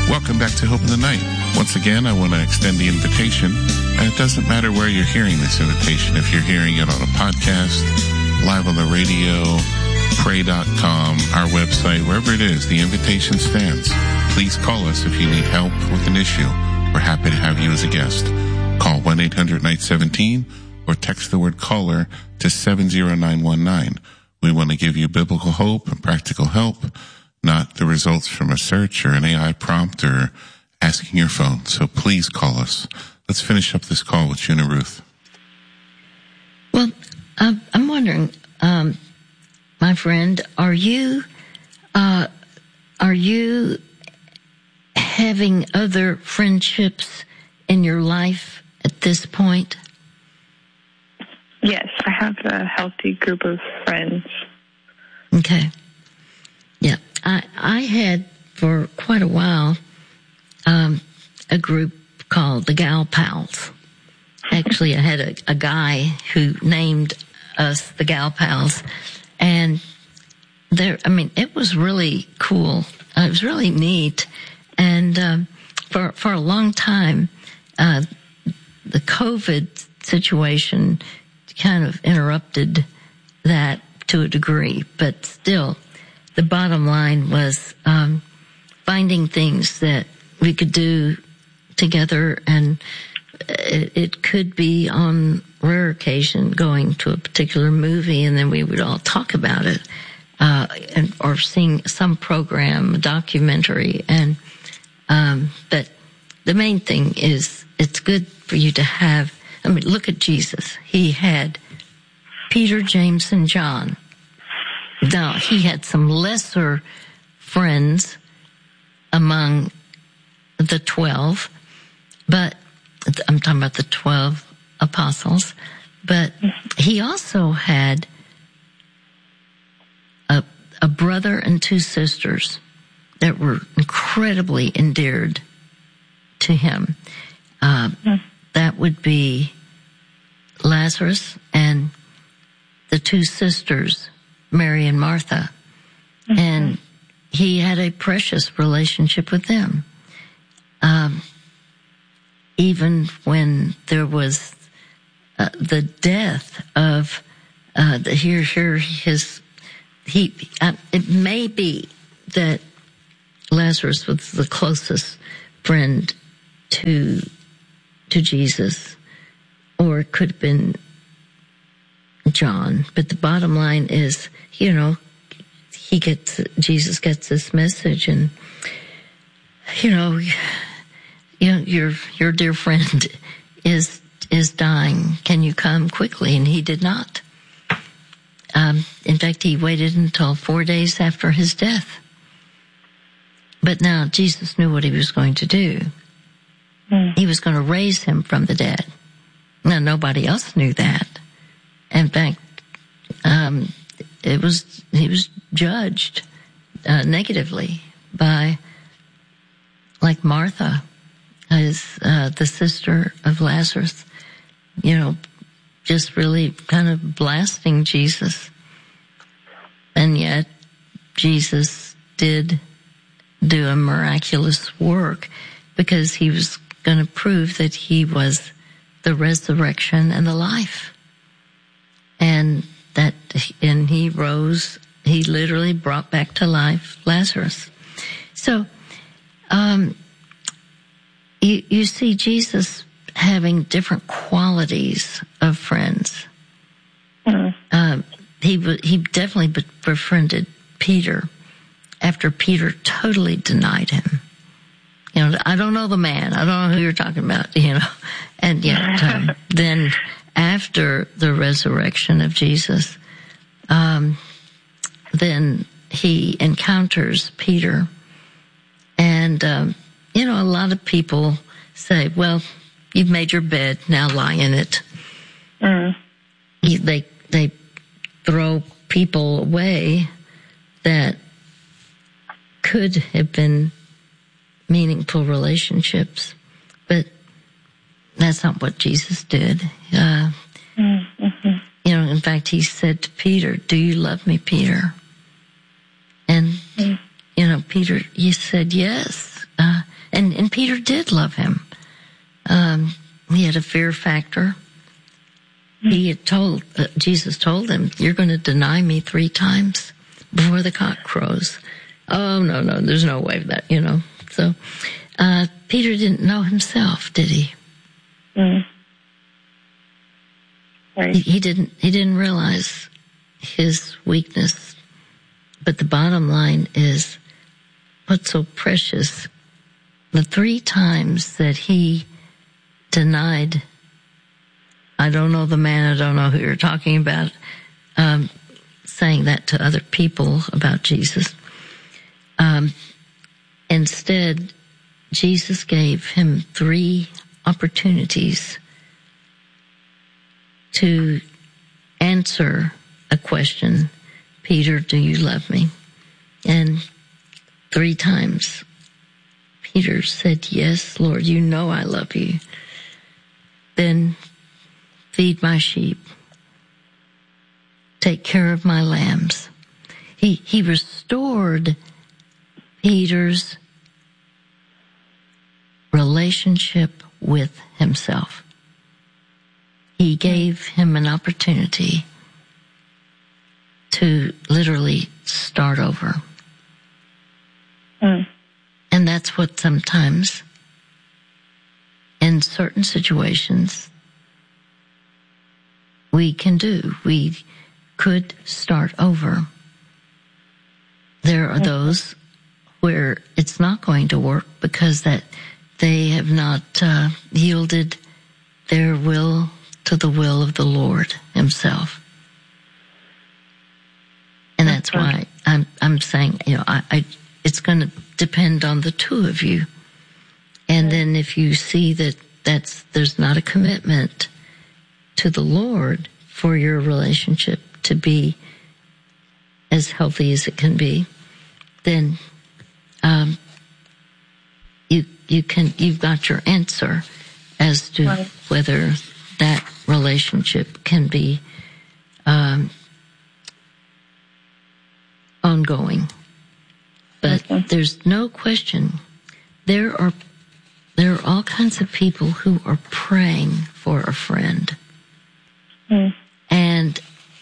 Welcome back to Hope in the Night. Once again, I want to extend the invitation, and it doesn't matter where you're hearing this invitation. If you're hearing it on a podcast, live on the radio, pray.com, our website, wherever it is, the invitation stands. Please call us if you need help with an issue. We're happy to have you as a guest. Call 1-800-NIGHT-17 or text the word caller to 70919. We want to give you biblical hope and practical help, not the results from a search or an AI prompt or asking your phone. So please call us. Let's finish up this call with June and Ruth. Well, I'm wondering, my friend, are you having other friendships in your life at this point? Yes, I have a healthy group of friends. Okay. Yeah, I had for quite a while a group called the Gal Pals. Actually, I had a guy who named us the Gal Pals, and it was really cool. It was really neat, and for a long time, the COVID situation kind of interrupted that to a degree, but still, the bottom line was finding things that we could do together, and it could be on rare occasion going to a particular movie, and then we would all talk about it, or seeing some program, a documentary, and but the main thing is it's good for you to have. I mean, look at Jesus. He had Peter, James, and John. Now, he had some lesser friends among the 12, but I'm talking about the 12 apostles, but he also had a brother and two sisters that were incredibly endeared to him. That would be Lazarus and the two sisters, Mary and Martha. Mm-hmm. And he had a precious relationship with them. Even when there was the death of it may be that Lazarus was the closest friend to Jesus, or it could have been John. But the bottom line is, Jesus gets this message, and your dear friend is dying. Can you come quickly? And he did not. In fact, he waited until 4 days after his death. But now Jesus knew what he was going to do. He was going to raise him from the dead. Now, nobody else knew that. In fact, he was judged negatively by, like Martha, the sister of Lazarus, just really kind of blasting Jesus. And yet, Jesus did do a miraculous work because he was going to prove that he was the resurrection and the life. And he rose, he literally brought back to life Lazarus. So, you see Jesus having different qualities of friends. Mm-hmm. He definitely befriended Peter after Peter totally denied him. I don't know the man. I don't know who you're talking about, And yet, then after the resurrection of Jesus, then he encounters Peter. And, a lot of people say, well, you've made your bed, now lie in it. Mm. They throw people away that could have been meaningful relationships, but that's not what Jesus did. In fact, he said to Peter, "Do you love me, Peter?" And Peter, he said, "Yes." And Peter did love him. He had a fear factor. He had Jesus told him, "You're going to deny me 3 times before the cock crows." Oh, no, there's no way of that, So, Peter didn't know himself, did he? Right. He didn't realize his weakness. But the bottom line is, what's so precious, the 3 times that he denied, I don't know the man, I don't know who you're talking about, saying that to other people about Jesus. Instead, Jesus gave him 3 opportunities to answer a question. Peter, do you love me? And 3 times, Peter said, yes, Lord, you know I love you. Then feed my sheep. Take care of my lambs. He restored Peter's relationship with himself. He gave him an opportunity to literally start over. And that's what sometimes, in certain situations, we can do. We could start over. There are those where it's not going to work because that they have not yielded their will to the will of the Lord himself. And that's why I'm saying, it's going to depend on the 2 of you. And then if you see that there's not a commitment to the Lord for your relationship to be as healthy as it can be, then you've got your answer as to whether that relationship can be ongoing. But there's no question, there are all kinds of people who are praying for a friend. And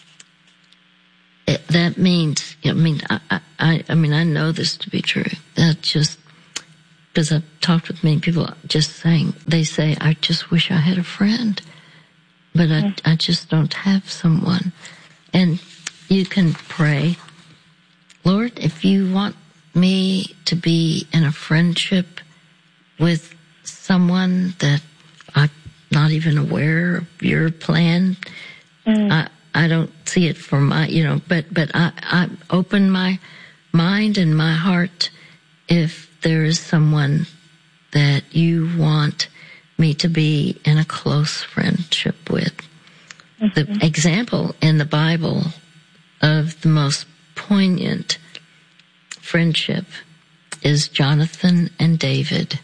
that means, I know this to be true. That just, because I've talked with many people they say, I just wish I had a friend, but I just don't have someone. And you can pray, Lord, if you want me to be in a friendship with someone that I'm not even aware of your plan, I don't see it for my, but I open my mind and my heart if there is someone that you want me to be in a close friendship with. The example in the Bible of the most poignant friendship is Jonathan and David.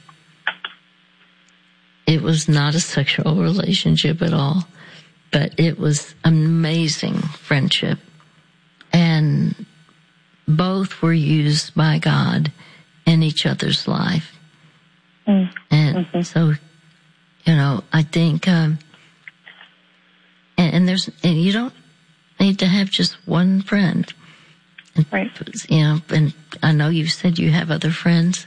It was not a sexual relationship at all, but it was amazing friendship. And both were used by God in each other's life. And so, I think, and you don't need to have just one friend. Right. And I know you've said you have other friends.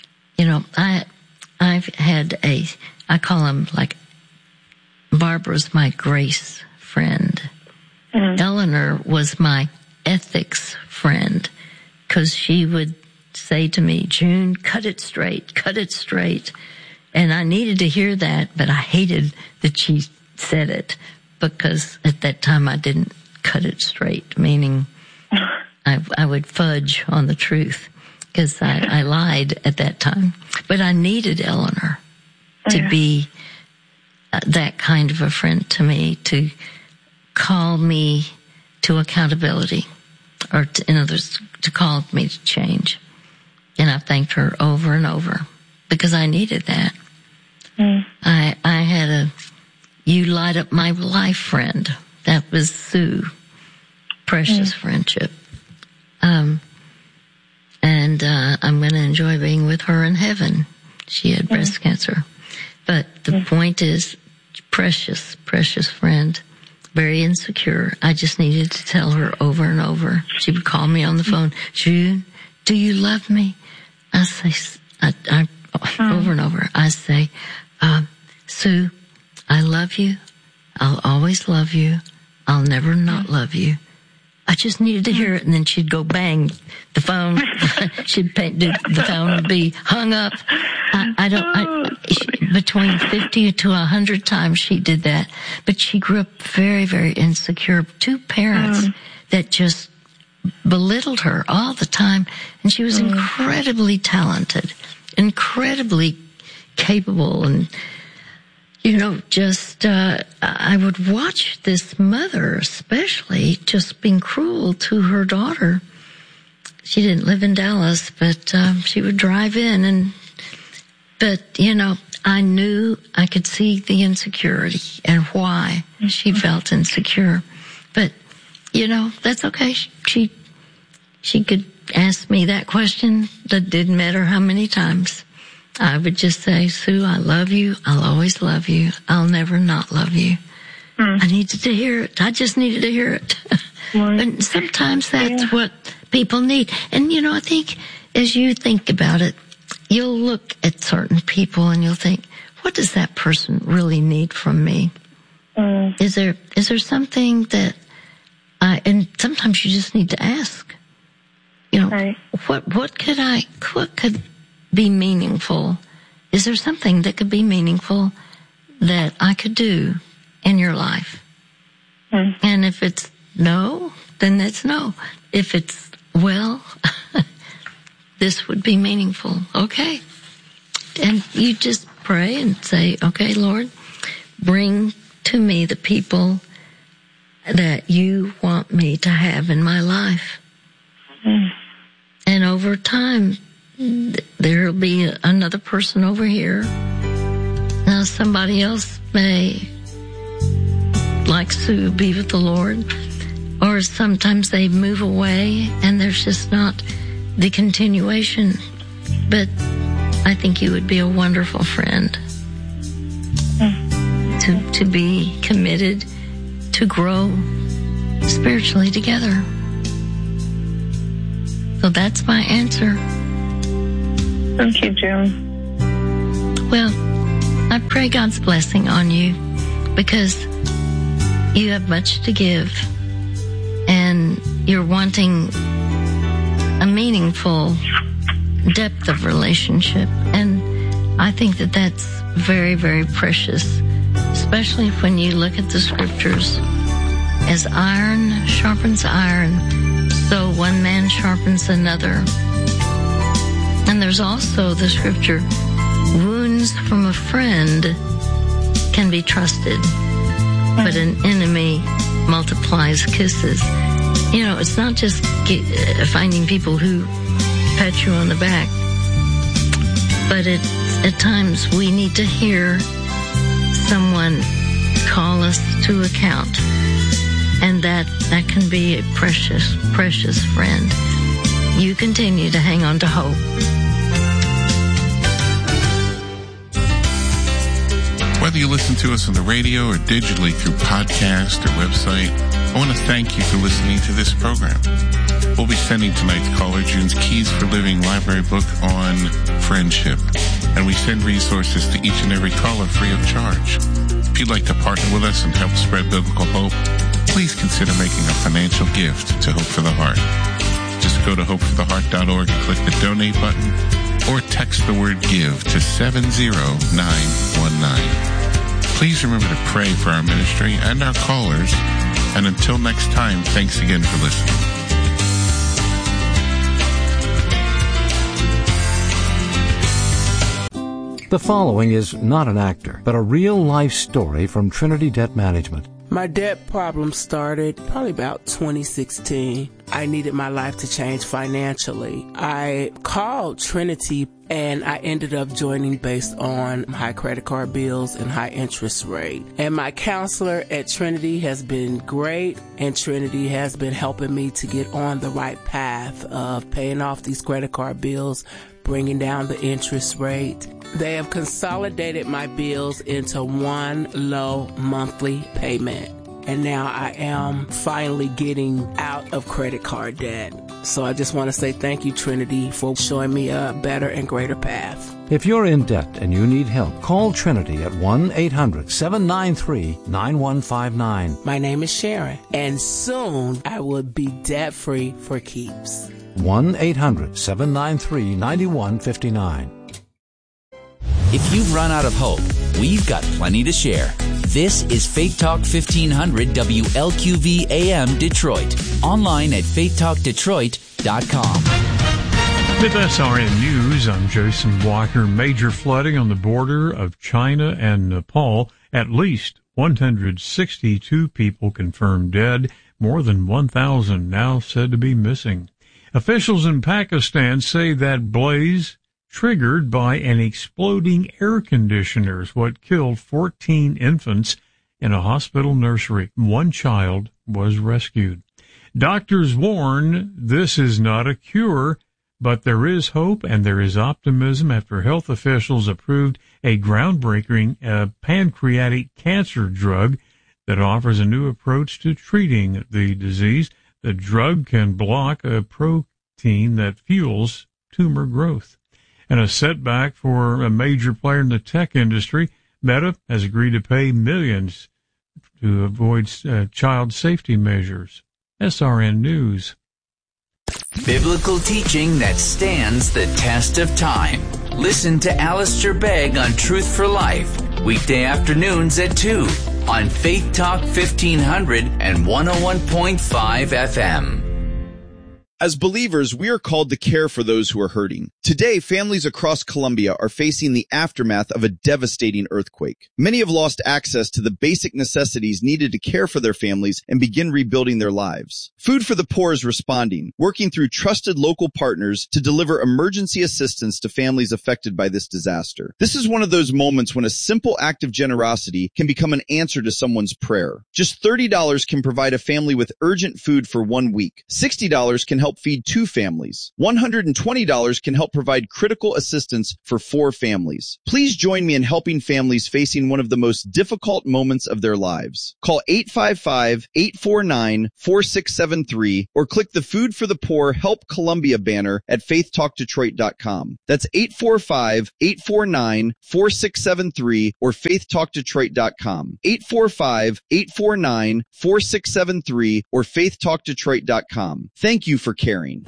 I've had I call them like, Barbara's my grace friend. Eleanor was my ethics friend, because she would say to me, June, cut it straight. And I needed to hear that, but I hated that she said it, because at that time I didn't cut it straight, meaning I would fudge on the truth, because I lied at that time. But I needed Eleanor to be that kind of a friend to me, to call me to accountability, or in other words, to call me to change. And I thanked her over and over, because I needed that. I had a you light up my life friend. That was Sue. Precious friendship. And I'm going to enjoy being with her in heaven. She had breast cancer. But the point is, precious, precious friend, very insecure. I just needed to tell her over and over. She would call me on the phone, June, do you love me? I say, over and over, I say, Sue, I love you. I'll always love you. I'll never not love you. I just needed to hear it. And then she'd go bang the phone. The phone would be hung up. Between 50 to 100 times she did that. But she grew up very, very insecure. Two parents that just belittled her all the time. And she was incredibly talented, incredibly capable, and I would watch this mother, especially, just being cruel to her daughter. She didn't live in Dallas, but she would drive in, but I knew I could see the insecurity and why she felt insecure. But that's okay. She could ask me that question. That didn't matter how many times. I would just say, Sue, I love you. I'll always love you. I'll never not love you. I needed to hear it. I just needed to hear it. And sometimes that's what people need. And, I think as you think about it, you'll look at certain people and you'll think, what does that person really need from me? Is there something that and sometimes you just need to ask, what could be meaningful? Is there something that could be meaningful that I could do in your life? And if it's no, then it's no. If it's, well, this would be meaningful. Okay. And you just pray and say, okay, Lord, bring to me the people that you want me to have in my life. And over time, there'll be another person over here. Now somebody else may, like Sue, be with the Lord. Or sometimes they move away and there's just not the continuation. But I think you would be a wonderful friend. To be committed, to grow spiritually together. So that's my answer. Thank you, June. Well, I pray God's blessing on you because you have much to give and you're wanting a meaningful depth of relationship. And I think that that's very, very precious, especially when you look at the scriptures. As iron sharpens iron, so one man sharpens another. And there's also the scripture, wounds from a friend can be trusted, but an enemy multiplies kisses. It's not just finding people who pat you on the back, but at times we need to hear someone call us to account. And that can be a precious, precious friend. You continue to hang on to hope. Whether you listen to us on the radio or digitally through podcast or website, I want to thank you for listening to this program. We'll be sending tonight's caller June's Keys for Living library book on friendship. And we send resources to each and every caller free of charge. If you'd like to partner with us and help spread biblical hope, please consider making a financial gift to Hope for the Heart. Just go to hopefortheheart.org and click the donate button or text the word give to 70919. Please remember to pray for our ministry and our callers. And until next time, thanks again for listening. The following is not an actor, but a real-life story from Trinity Debt Management. My debt problem started probably about 2016. I needed my life to change financially. I called Trinity and I ended up joining based on high credit card bills and high interest rate. And my counselor at Trinity has been great, and Trinity has been helping me to get on the right path of paying off these credit card bills, bringing down the interest rate, They have consolidated my bills into one low monthly payment. And now I am finally getting out of credit card debt. So I just want to say thank you, Trinity, for showing me a better and greater path. If you're in debt and you need help, call Trinity at 1-800-793-9159. My name is Sharon, and soon I will be debt-free for keeps. 1-800-793-9159. If you've run out of hope, we've got plenty to share. This is Faith Talk 1500 WLQV AM Detroit. Online at faithtalkdetroit.com. With SRN News, I'm Jason Walker. Major flooding on the border of China and Nepal. At least 162 people confirmed dead. More than 1,000 now said to be missing. Officials in Pakistan say that blaze triggered by an exploding air conditioner is what killed 14 infants in a hospital nursery. One child was rescued. Doctors warn this is not a cure, but there is hope and there is optimism after health officials approved a groundbreaking pancreatic cancer drug that offers a new approach to treating the disease. The drug can block a protein that fuels tumor growth. And a setback for a major player in the tech industry, Meta has agreed to pay millions to avoid child safety measures. SRN News. Biblical teaching that stands the test of time. Listen to Alistair Begg on Truth for Life, weekday afternoons at 2 on Faith Talk 1500 and 101.5 FM. As believers, we are called to care for those who are hurting. Today, families across Colombia are facing the aftermath of a devastating earthquake. Many have lost access to the basic necessities needed to care for their families and begin rebuilding their lives. Food for the Poor is responding, working through trusted local partners to deliver emergency assistance to families affected by this disaster. This is one of those moments when a simple act of generosity can become an answer to someone's prayer. Just $30 can provide a family with urgent food for 1 week. $60 can help feed 2 families. $120 can help provide critical assistance for 4 families. Please join me in helping families facing one of the most difficult moments of their lives. Call 855-849-4673 or click the Food for the Poor Help Columbia banner at faithtalkdetroit.com. That's 845-849-4673 or faithtalkdetroit.com. 845-849-4673 or faithtalkdetroit.com. Thank you for caring.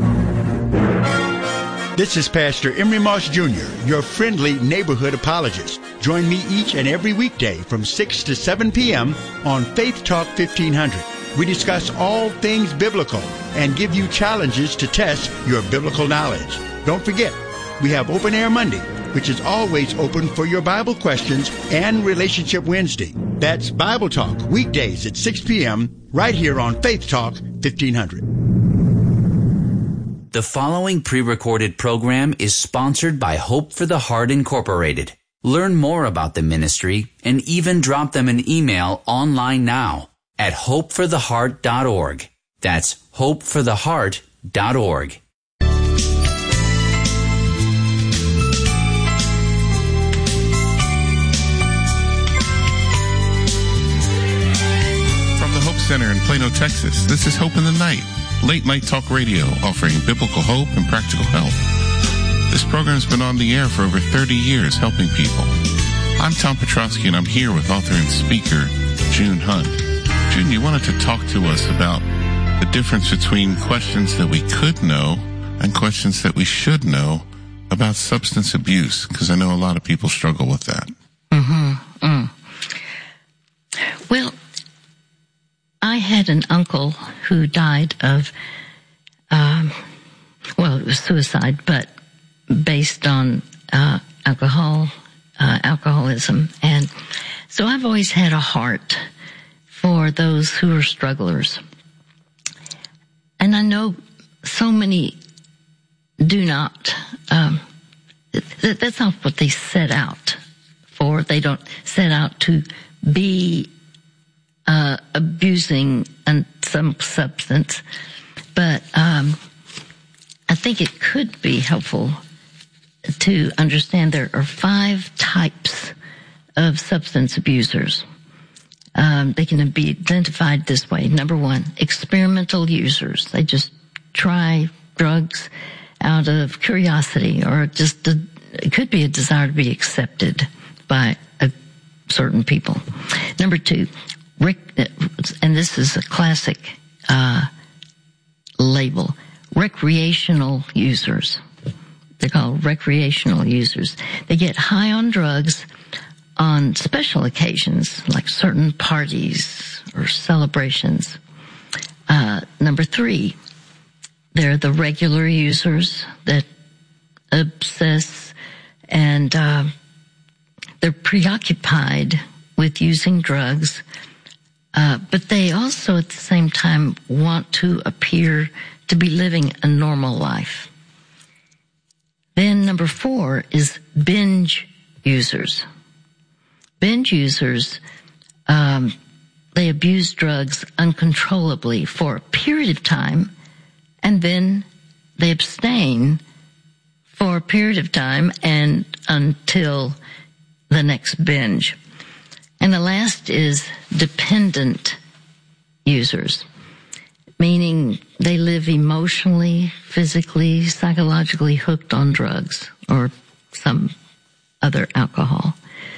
This is Pastor Emery Moss Jr., your friendly neighborhood apologist. Join me each and every weekday from 6 to 7 p.m. on Faith Talk 1500. We discuss all things biblical and give you challenges to test your biblical knowledge. Don't forget, we have Open Air Monday, which is always open for your Bible questions, and Relationship Wednesday. That's Bible Talk, weekdays at 6 p.m. right here on Faith Talk 1500. The following pre-recorded program is sponsored by Hope for the Heart Incorporated. Learn more about the ministry and even drop them an email online now at hopefortheheart.org. That's hopefortheheart.org. From the Hope Center in Plano, Texas, this is Hope in the Night. Late night talk radio offering biblical hope and practical help. This program's been on the air for over 30 years helping people. I'm Tom Petrosky and I'm here with author and speaker June Hunt. June, you wanted to talk to us about the difference between questions that we could know and questions that we should know about substance abuse, because I know a lot of people struggle with that. Well, I had an uncle who died of, it was suicide, but based on alcoholism. And so I've always had a heart for those who are strugglers. And I know so many do not, that's not what they set out for. They don't set out to be abusing some substance, but I think it could be helpful to understand there are 5 types of substance abusers. They can be identified this way. Number 1, experimental users. They just try drugs out of curiosity, or just it could be a desire to be accepted by certain people. Number 2, and this is a classic label, recreational users. They're called recreational users. They get high on drugs on special occasions, like certain parties or celebrations. Number 3, they're the regular users that obsess and they're preoccupied with using drugs, but they also at the same time want to appear to be living a normal life. Then number 4 is binge users. Binge users, they abuse drugs uncontrollably for a period of time, and then they abstain for a period of time and until the next binge. And the last is dependent users, meaning they live emotionally, physically, psychologically hooked on drugs or some other alcohol.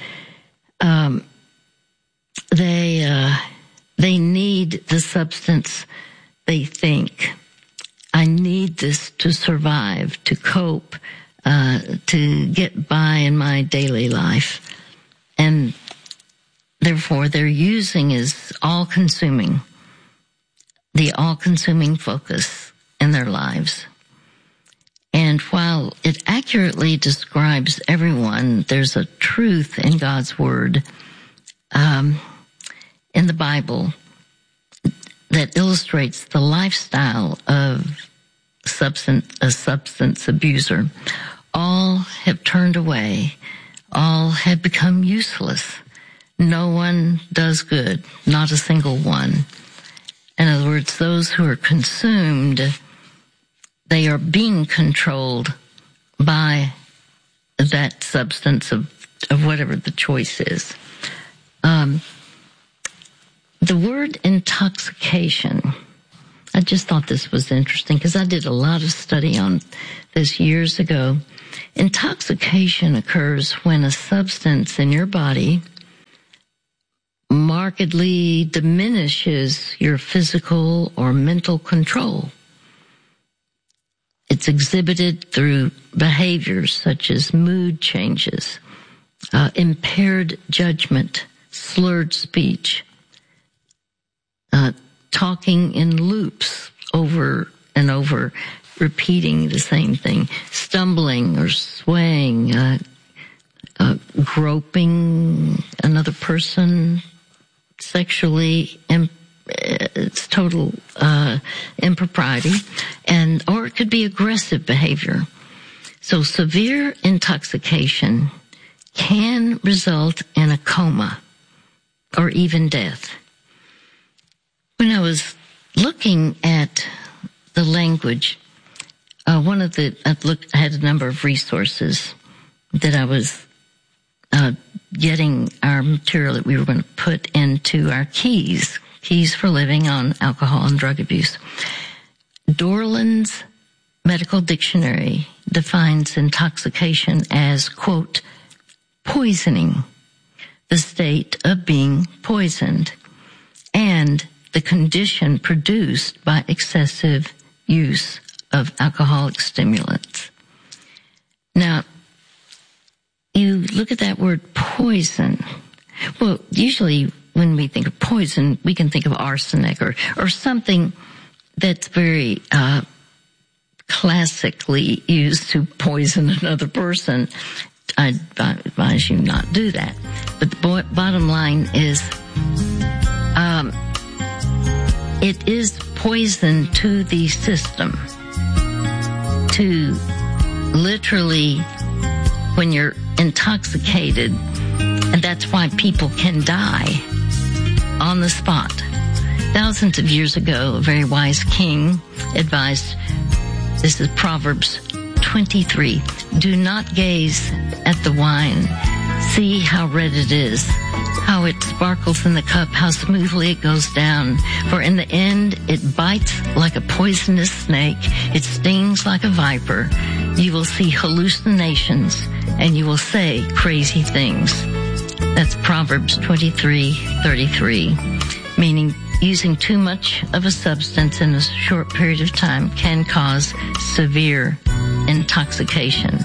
They need the substance. They think, I need this to survive, to cope, to get by in my daily life. And therefore, their using is all-consuming, the all-consuming focus in their lives. And while it accurately describes everyone, there's a truth in God's Word, in the Bible, that illustrates the lifestyle of a substance abuser. All have turned away. All have become useless. No one does good, not a single one. In other words, those who are consumed, they are being controlled by that substance of whatever the choice is. The word intoxication, I just thought this was interesting because I did a lot of study on this years ago. Intoxication occurs when a substance in your body markedly diminishes your physical or mental control. It's exhibited through behaviors such as mood changes, impaired judgment, slurred speech, talking in loops over and over, repeating the same thing, stumbling or swaying, groping another person sexually, it's total impropriety, or it could be aggressive behavior. So severe intoxication can result in a coma or even death. When I was looking at the language, I had a number of resources that I was getting our material that we were going to put into our keys for living on alcohol and drug abuse. Dorland's Medical Dictionary defines intoxication as, quote, poisoning, the state of being poisoned, and the condition produced by excessive use of alcoholic stimulants. Now, you look at that word poison. Well, usually when we think of poison, we can think of arsenic or something that's very classically used to poison another person. I advise you not do that. But the bottom line is, it is poison to the system. To literally, when you're intoxicated, and that's why people can die on the spot. Thousands of years ago, a very wise king advised, this is Proverbs 23. Do not gaze at the wine. See how red it is, how it sparkles in the cup, how smoothly it goes down. For in the end, it bites like a poisonous snake. It stings like a viper. You will see hallucinations, and you will say crazy things. That's Proverbs 23:33, meaning using too much of a substance in a short period of time can cause severe intoxication.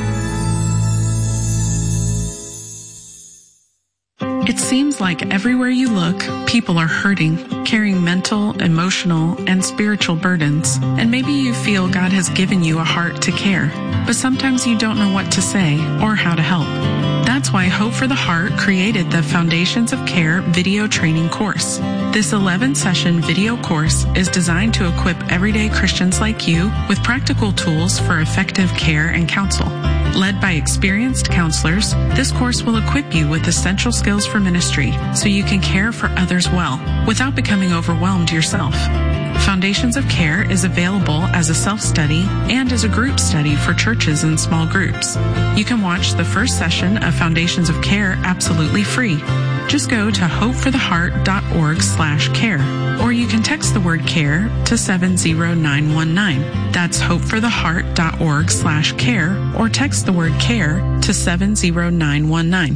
It seems like everywhere you look, people are hurting, carrying mental, emotional, and spiritual burdens. And maybe you feel God has given you a heart to care, but sometimes you don't know what to say or how to help. That's why Hope for the Heart created the Foundations of Care video training course. This 11-session video course is designed to equip everyday Christians like you with practical tools for effective care and counsel. Led by experienced counselors, this course will equip you with essential skills for ministry so you can care for others well without becoming overwhelmed yourself. Foundations of Care is available as a self-study and as a group study for churches and small groups. You can watch the first session of Foundations of Care absolutely free. Just go to hopefortheheart.org/care, or you can text the word CARE to 70919. That's hopefortheheart.org/care, or text the word CARE to 70919.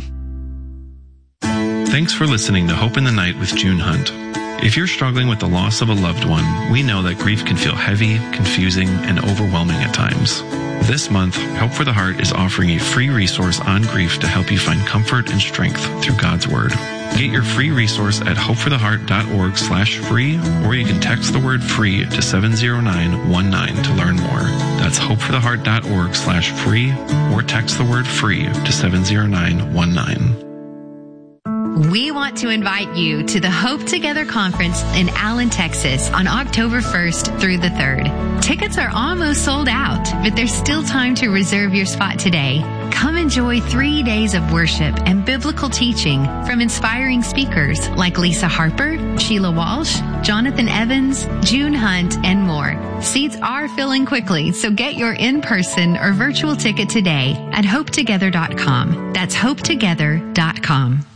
Thanks for listening to Hope in the Night with June Hunt. If you're struggling with the loss of a loved one, we know that grief can feel heavy, confusing, and overwhelming at times. This month, Hope for the Heart is offering a free resource on grief to help you find comfort and strength through God's Word. Get your free resource at hopefortheheart.org/free, or you can text the word free to 70919 to learn more. That's hopefortheheart.org/free, or text the word free to 70919. We want to invite you to the Hope Together Conference in Allen, Texas on October 1st through the 3rd. Tickets are almost sold out, but there's still time to reserve your spot today. Come enjoy 3 days of worship and biblical teaching from inspiring speakers like Lisa Harper, Sheila Walsh, Jonathan Evans, June Hunt, and more. Seats are filling quickly, so get your in-person or virtual ticket today at hopetogether.com. That's hopetogether.com.